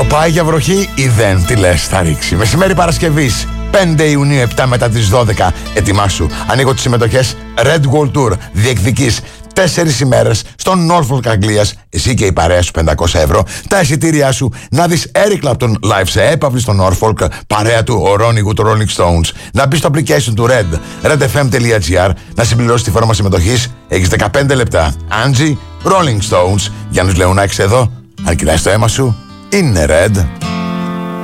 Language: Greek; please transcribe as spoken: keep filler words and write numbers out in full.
Το πάει για βροχή ή δεν, τι λες, θα ρίξει. Μεσημέρι Παρασκευής, πέντε Ιουνίου, επτά μετά τις δώδεκα. Ετοιμάσου, ανοίγω τις συμμετοχές Red World Tour. Διεκδικείς τέσσερις ημέρες στο Norfolk Αγγλίας, εσύ και η παρέα σου πεντακόσια ευρώ. Τα εισιτήριά σου να δεις Eric Clapton live σε έπαυλη στο Norfolk, παρέα του ο Ronnie Wood, Rolling Stones. Να μπεις στο application του Red, redfm.gr, να συμπληρώσεις τη φόρμα συμμετοχής. Έχεις δεκαπέντε λεπτά. Angie, Rolling Stones. Γιάννης Λεωνάκης εδώ. Αν κοιτάς το αίμα σου, είναι Red.